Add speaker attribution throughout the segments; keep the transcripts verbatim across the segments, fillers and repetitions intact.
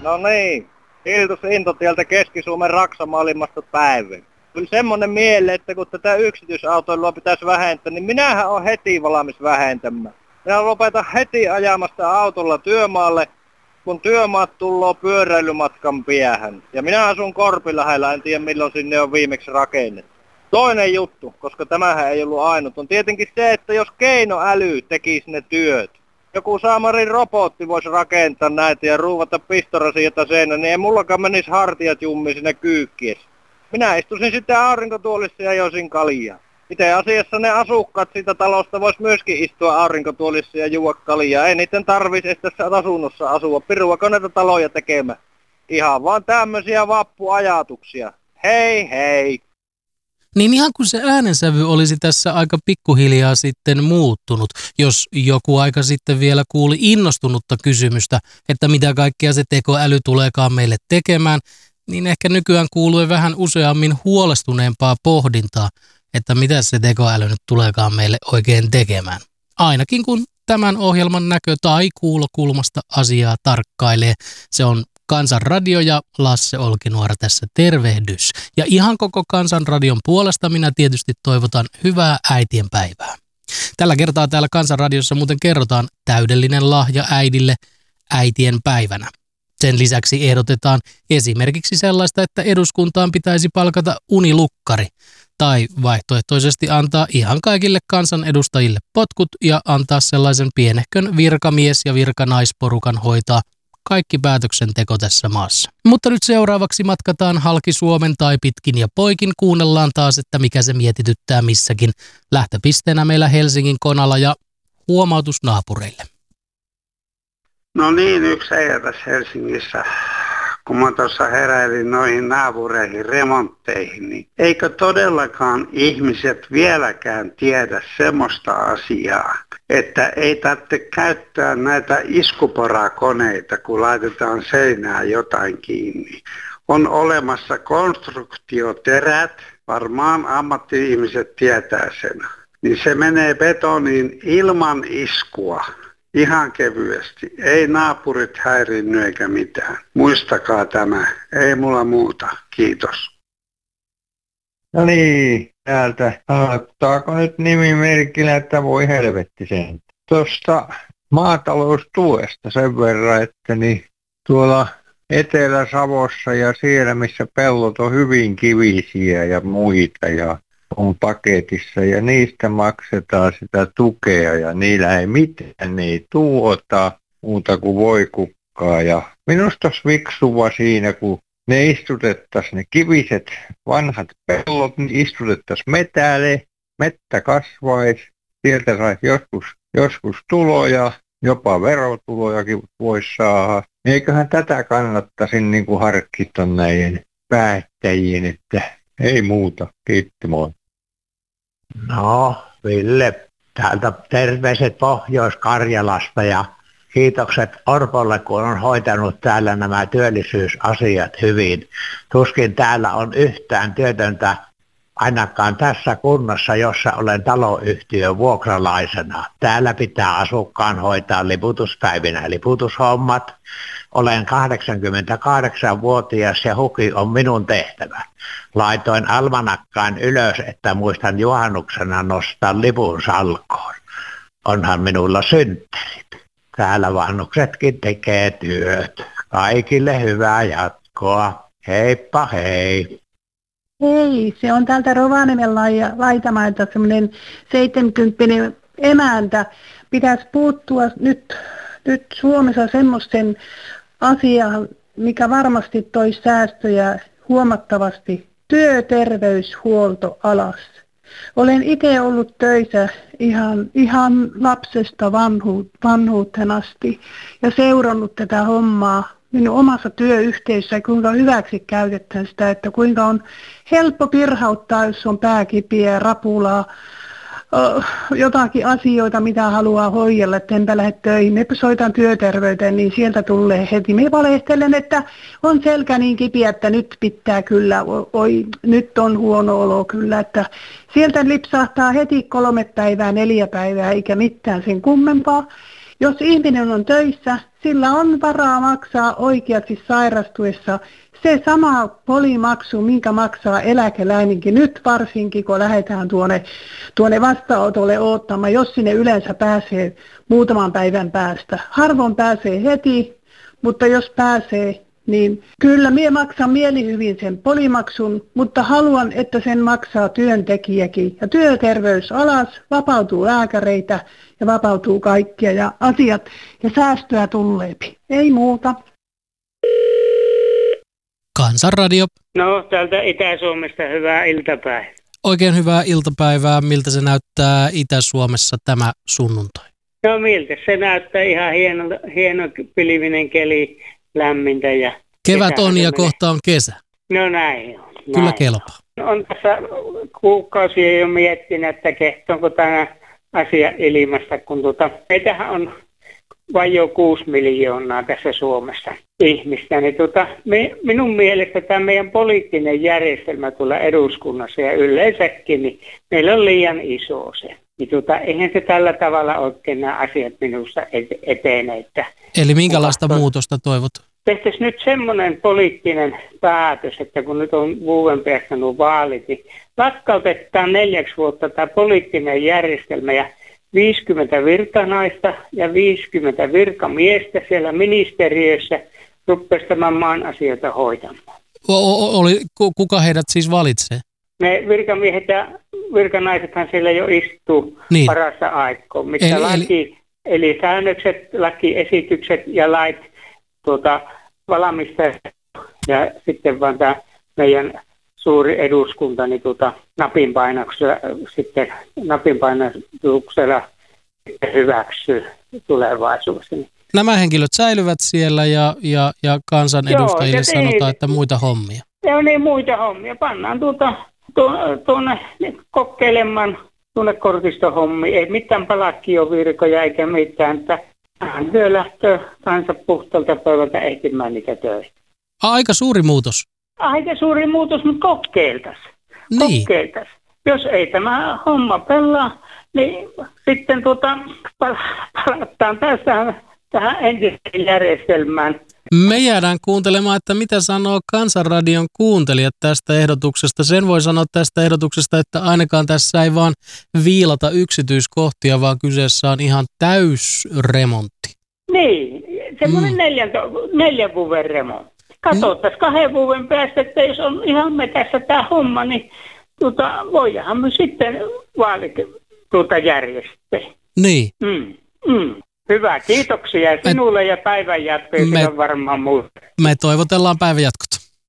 Speaker 1: No niin, Hiltus Intotieltä Keski-Suomen Raksamaailmasta päivä. Kyllä semmonen miele, että kun tätä yksityisautoilua pitäisi vähentää, niin minähän on heti valmis vähentämään. Minä lopetan heti ajamasta autolla työmaalle, kun työmaat tulloo pyöräilymatkan päähän. Ja minä asun Korpilähellä, en tiedä milloin sinne on viimeksi rakennettu. Toinen juttu, koska tämähän ei ollut ainut, on tietenkin se, että jos keinoäly tekisi ne työt. Joku saamarin robotti voisi rakentaa näitä ja ruuvata pistorasiota seinä, niin ei mullakaan menisi hartiat jummiin sinne kyykkiessä. Minä istuisin sitten aurinkotuolissa ja joisin kaljaa. Itse asiassa ne asukkaat siitä talosta vois myöskin istua aurinkotuolissa ja juoda kaljaa. Ei niiden tarvitsisi edes tässä asunnossa asua. Piruako näitä taloja tekemään? Ihan vaan tämmöisiä vappuajatuksia. Hei hei!
Speaker 2: Niin ihan kun se äänensävy olisi tässä aika pikkuhiljaa sitten muuttunut, jos joku aika sitten vielä kuuli innostunutta kysymystä, että mitä kaikkea se tekoäly tuleekaan meille tekemään, niin ehkä nykyään kuuluu vähän useammin huolestuneempaa pohdintaa, että mitä se tekoäly nyt tuleekaan meille oikein tekemään. Ainakin kun tämän ohjelman näkö- tai kuulokulmasta asiaa tarkkailee, se on Kansanradio ja Lasse Olkinuora tässä tervehdys. Ja ihan koko Kansanradion puolesta minä tietysti toivotan hyvää äitien päivää. Tällä kertaa täällä Kansanradiossa muuten kerrotaan täydellinen lahja äidille äitien päivänä. Sen lisäksi ehdotetaan esimerkiksi sellaista, että eduskuntaan pitäisi palkata unilukkari tai vaihtoehtoisesti antaa ihan kaikille kansanedustajille potkut ja antaa sellaisen pienehkön virkamies- ja virkanaisporukan hoitaa kaikki päätöksenteko tässä maassa. Mutta nyt seuraavaksi matkataan halki Suomen tai pitkin ja poikin. Kuunnellaan taas, että mikä se mietityttää missäkin. Lähtöpisteenä meillä Helsingin Konala ja huomautus naapureille.
Speaker 3: No niin, yksi äijä tässä Helsingissä. Kun mä tuossa heräilin noihin naapureihin, remontteihin, niin eikö todellakaan ihmiset vieläkään tiedä semmoista asiaa, että ei tarvitse käyttää näitä iskuporakoneita, kun laitetaan seinään jotain kiinni. On olemassa konstruktioterät, varmaan ammatti-ihmiset tietää sen, niin se menee betoniin ilman iskua. Ihan kevyesti. Ei naapurit häirinny eikä mitään. Muistakaa tämä. Ei mulla muuta. Kiitos.
Speaker 4: No niin, täältä aloittaako nyt nimimerkillä, että voi helvetti sen. Tuosta maataloustuesta sen verran, että niin tuolla Etelä-Savossa ja siellä, missä pellot on hyvin kivisiä ja muita ja on paketissa ja niistä maksetaan sitä tukea ja niillä ei mitään, ne ei tuota muuta kuin voikukkaa. Ja minusta olisi fiksua siinä, kun ne istutettaisiin, ne kiviset vanhat pellot, niin istutettaisiin metälle, mettä kasvaisi, sieltä saisi joskus, joskus tuloja, jopa verotulojakin voisi saada. Eiköhän tätä kannattaisi niin kuin harkita näiden päättäjien, että ei muuta. Kiitti, moi.
Speaker 5: No, Ville, täältä terveiset Pohjois-Karjalasta ja kiitokset Orpolle, kun on hoitanut täällä nämä työllisyysasiat hyvin. Tuskin täällä on yhtään työtöntä, ainakaan tässä kunnassa, jossa olen taloyhtiön vuokralaisena. Täällä pitää asukkaan hoitaa liputuspäivinä liputushommat. Olen kahdeksankymmentäkahdeksanvuotias ja huki on minun tehtävä. Laitoin almanakkaan ylös, että muistan juhannuksena nostaa lipun salkoon. Onhan minulla synttärit. Täällä vanhuksetkin tekee työt. Kaikille hyvää jatkoa. Heippa hei.
Speaker 6: Hei, se on täältä Rovaniemen Laitamäeltä semmoinen seitsemänkymppinen emäntä. Pitäisi puuttua nyt, nyt Suomessa semmoisen asiaan, mikä varmasti toisi säästöjä huomattavasti. Työterveyshuolto alas. Olen itse ollut töissä ihan, ihan lapsesta vanhu, vanhuuteen asti ja seurannut tätä hommaa minun omassa työyhteisössä, kuinka hyväksi käytetään sitä, että kuinka on helppo pirhauttaa, jos on pääkipiä, rapulaa, jotakin asioita, mitä haluaa hoidella, että enpä lähde töihin. Me soitan työterveyteen, niin sieltä tulee heti. Me valehtelen, että on selkä niin kipiä, että nyt pitää kyllä, oi, nyt on huono olo kyllä, että sieltä lipsahtaa heti kolme päivää, neljä päivää, eikä mitään sen kummempaa. Jos ihminen on töissä, sillä on varaa maksaa oikeasti sairastuessa se sama polimaksu, minkä maksaa eläkeläinenkin nyt varsinkin, kun lähdetään tuonne, tuonne vastaanotolle odottamaan, jos sinne yleensä pääsee muutaman päivän päästä. Harvoin pääsee heti, mutta jos pääsee, niin kyllä minä maksan mielihyvin sen polimaksun, mutta haluan, että sen maksaa työntekijäkin. Ja työterveys alas, vapautuu lääkäreitä ja vapautuu kaikkia ja asiat ja säästöä tulleepi. Ei muuta.
Speaker 2: Kansanradio.
Speaker 7: No, täältä Itä-Suomesta hyvää iltapäivää.
Speaker 2: Oikein hyvää iltapäivää. Miltä se näyttää Itä-Suomessa tämä sunnuntai?
Speaker 7: No miltä? Se näyttää ihan hieno, hieno pilvinen keli, lämmintä ja...
Speaker 2: Kevät on ja kohta on kesä.
Speaker 7: No näin on. Näin
Speaker 2: Kyllä kelpaa.
Speaker 7: On. on tässä kuukausia jo miettinyt, että kehtoonko tämä asia ilmasta, kun tuota, meitähän on vain jo kuusi miljoonaa tässä Suomessa ihmistä. Niin tuota, me, minun mielestä tämä meidän poliittinen järjestelmä tuolla eduskunnassa ja yleensäkin, niin meillä on liian iso se. Niin tuota, eihän se tällä tavalla oikein nämä asiat minusta etene. Että
Speaker 2: eli minkälaista muutosta toivot?
Speaker 7: Tehtäisiin nyt semmoinen poliittinen päätös, että kun nyt on vuoden päästä nuo vaalit, niin lakkautetaan neljäksi vuotta tämä poliittinen järjestelmä ja viisikymmentä virkanaista ja viisikymmentä virkamiestä siellä ministeriössä rupesi tämän maan asioita hoitamaan.
Speaker 2: O- oli, kuka heidät siis valitsee?
Speaker 7: Ne virkamiehet ja virkanaisethan siellä jo istuu
Speaker 2: niin.
Speaker 7: parassa aikaa, missä
Speaker 2: eli,
Speaker 7: laki, eli... eli säännökset, lakiesitykset ja lait tuota, valmistaa ja sitten vaan tämä meidän suuri eduskunta niin tuota, napinpainauksella sitten napinpainauksella hyväksyy tulevaisuudessa.
Speaker 2: Nämä henkilöt säilyvät siellä ja, ja, ja kansanedustajille Joo, sanotaan, niin, että muita hommia.
Speaker 7: Joo, niin muita hommia. Pannaan tuota, tuonne kokeilemaan tuonne kortistohommia. Ei mitään palkkiovirkoja eikä mitään. Tähän työ lähtee kanssa puhtaalta pöydältä ehtimään niitä töitä.
Speaker 2: Aika suuri muutos.
Speaker 7: Aika suuri muutos, mutta kokeiltaisiin.
Speaker 2: Niin.
Speaker 7: Kokeiltaisiin. Jos ei tämä homma pelaa, niin sitten tuota, palataan tästä tähän entiseen järjestelmään.
Speaker 2: Me jäädään kuuntelemaan, että mitä sanoo Kansanradion kuuntelijat tästä ehdotuksesta. Sen voi sanoa tästä ehdotuksesta, että ainakaan tässä ei vaan viilata yksityiskohtia, vaan kyseessä on ihan täysremontti.
Speaker 7: Niin, semmoinen mm. neljän, neljän vuoden remontti. Katsottaisiin kahden vuoden päästä, että jos on ihan metässä tämä homma, niin tuota, voidaan me sitten vaalit tuota järjestää.
Speaker 2: Niin.
Speaker 7: Mm. Mm. Hyvä, kiitoksia sinulle me, ja päivänjatkoja, me, on varmaan muuta.
Speaker 2: Me toivotellaan päivänjatkot.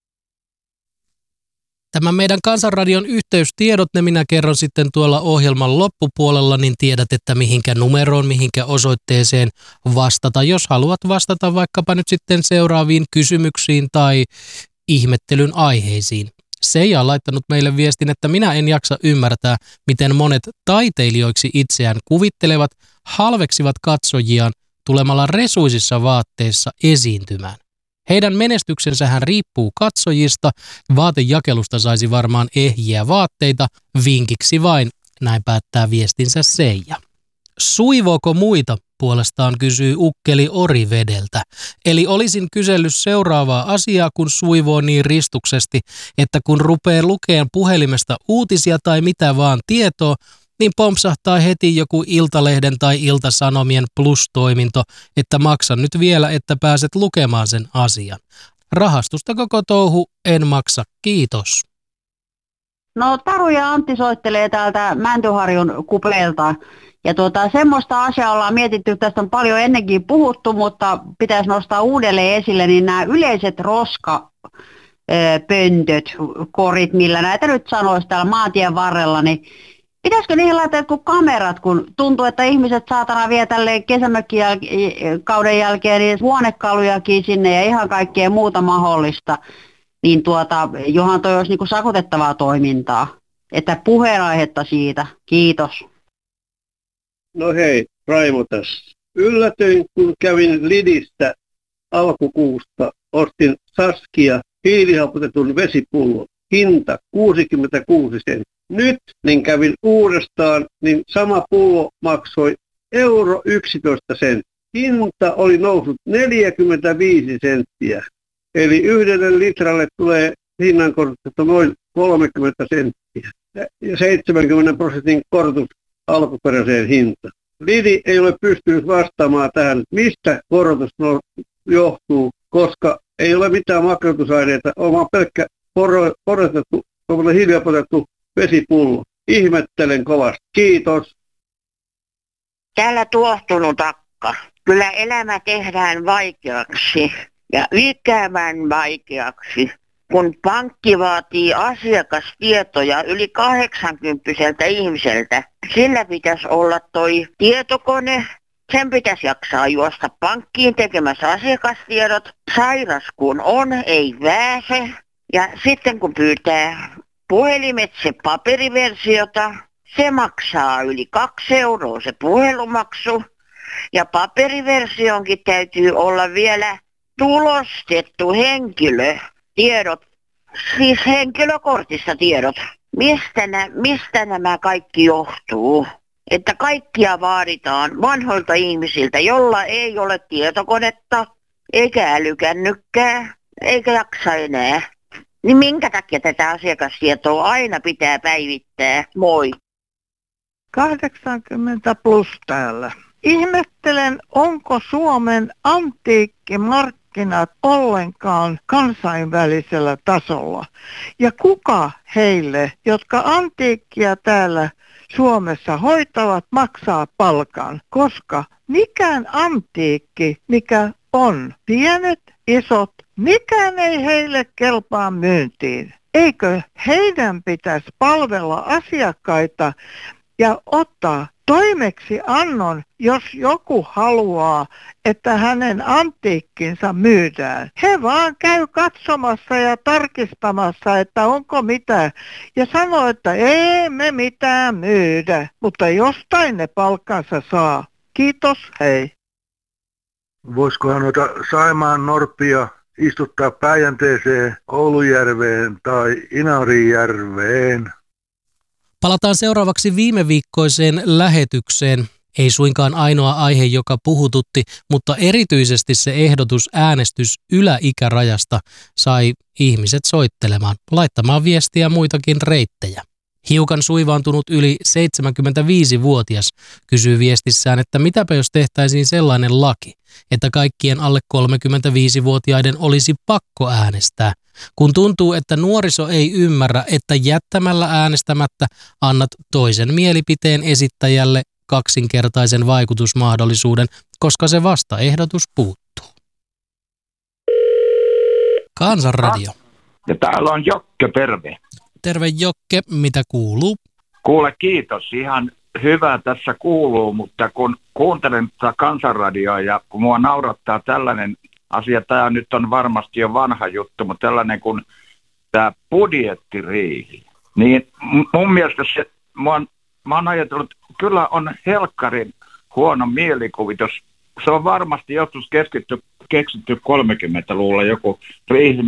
Speaker 2: Tämä meidän Kansanradion yhteystiedot, ne minä kerron sitten tuolla ohjelman loppupuolella, niin tiedät, että mihinkä numeroon, mihinkä osoitteeseen vastata, jos haluat vastata vaikkapa nyt sitten seuraaviin kysymyksiin tai ihmettelyn aiheisiin. Seija on laittanut meille viestin, että minä en jaksa ymmärtää, miten monet taiteilijoiksi itseään kuvittelevat, halveksivat katsojiaan tulemalla resuisissa vaatteissa esiintymään. Heidän menestyksensähän riippuu katsojista, vaatejakelusta saisi varmaan ehjiä vaatteita, vinkiksi vain, näin päättää viestinsä Seija. Suivooko muita, puolestaan kysyy ukkeli Orivedeltä. Eli olisin kysellyt seuraavaa asiaa, kun suivoo niin ristuksesti, että kun rupeaa lukeen puhelimesta uutisia tai mitä vaan tietoa, niin pompsahtaa heti joku Iltalehden tai Iltasanomien plus-toiminto, että maksa nyt vielä, että pääset lukemaan sen asian. Rahastusta koko touhu en maksa, kiitos.
Speaker 8: No Taru ja Antti soittelee täältä Mäntyharjun kupeelta. Ja tuota, semmoista asiaa ollaan mietitty, tästä on paljon ennenkin puhuttu, mutta pitäisi nostaa uudelleen esille, niin nämä yleiset roskapöntöt, korit, millä näitä nyt sanoisi täällä maantien varrella, niin pitäisikö niihin laittaa jotkut kamerat, kun tuntuu, että ihmiset saatana vie tälleen kesämökkikauden jälkeen niin huonekalujakin sinne ja ihan kaikkea muuta mahdollista, niin tuota, johan toi olisi niin kuin sakotettavaa toimintaa, että puheenaihetta siitä. Kiitos.
Speaker 9: No hei, Raimo tässä. Yllätyin, kun kävin Lidistä alkukuusta, ostin Saskia hiilihapotetun vesipullon. Hinta kuusikymmentäkuusi senttiä. Nyt, niin kävin uudestaan, niin sama pullo maksoi euro yksitoista senttiä. hinta oli noussut neljäkymmentäviisi senttiä. Eli yhdelle litralle tulee hinnankorotusta noin kolmekymmentä senttiä ja seitsemänkymmentä prosentin korotus alkuperäiseen hintaan. Lidi ei ole pystynyt vastaamaan tähän, mistä korotus johtuu, koska ei ole mitään makeutusaineita, on vaan pelkkä porotettu, hiljapotettu vesipullo. Ihmettelen kovasti. Kiitos.
Speaker 10: Täällä tuohtunut akka. Kyllä elämä tehdään vaikeaksi ja ikävän vaikeaksi. Kun pankki vaatii asiakastietoja yli kahdeksankymppiseltä ihmiseltä, sillä pitäisi olla toi tietokone, sen pitäisi jaksaa juosta pankkiin tekemässä asiakastiedot. Sairas kun on, ei pääse. Ja sitten kun pyytää puhelimitse paperiversiota, se maksaa yli kaksi euroa se puhelumaksu. Ja paperiversionkin täytyy olla vielä tulostettu henkilö. Tiedot, siis henkilökortissa tiedot. Mistä, nä, mistä nämä kaikki johtuu? Että kaikkia vaaditaan vanhoilta ihmisiltä, jolla ei ole tietokonetta, eikä älykännykkää, eikä jaksa enää. Niin minkä takia tätä asiakastietoa aina pitää päivittää? Moi.
Speaker 11: kahdeksankymmentä plus täällä. Ihmettelen, onko Suomen antiikkimarkkinat ollenkaan kansainvälisellä tasolla. Ja kuka heille, jotka antiikkia täällä Suomessa hoitavat, maksaa palkan, koska mikään antiikki, mikä on pienet, isot, mikään ei heille kelpaa myyntiin. Eikö heidän pitäisi palvella asiakkaita ja ottaa toimeksi annon, jos joku haluaa, että hänen antiikkinsa myydään. He vaan käy katsomassa ja tarkistamassa, että onko mitä. Ja sanoo, että ei me mitään myydä, mutta jostain ne palkkansa saa. Kiitos, hei.
Speaker 12: Voisikohan noita Saimaan norppia istuttaa Päijänteeseen, Oulujärveen tai Inarijärveen?
Speaker 2: Palataan seuraavaksi viime viikkoiseen lähetykseen. Ei suinkaan ainoa aihe, joka puhututti, mutta erityisesti se ehdotus äänestys yläikärajasta sai ihmiset soittelemaan, laittamaan viestiä muitakin reittejä. Hiukan suivaantunut yli seitsemänkymmentäviisivuotias kysyy viestissään, että mitäpä jos tehtäisiin sellainen laki, että kaikkien alle kolmekymmentäviisivuotiaiden olisi pakko äänestää, kun tuntuu, että nuoriso ei ymmärrä, että jättämällä äänestämättä annat toisen mielipiteen esittäjälle kaksinkertaisen vaikutusmahdollisuuden, koska se vastaehdotus puuttuu. Kansanradio.
Speaker 13: Ja täällä on Jokke, terve.
Speaker 2: Terve Jokke, mitä kuuluu?
Speaker 13: Kuule, kiitos. Ihan hyvä tässä kuuluu, mutta kun kuuntelen tätä Kansanradioa ja kun mua naurattaa tällainen asia, tämä nyt on varmasti jo vanha juttu, mutta tällainen kuin tämä budjettiriihi, niin mun mielestä se, mä oon, mä oon ajatellut, kyllä on helkkarin huono mielikuvitus. Se on varmasti joskus keskitty, keksitty kolmekymmentäluvulla joku riihi.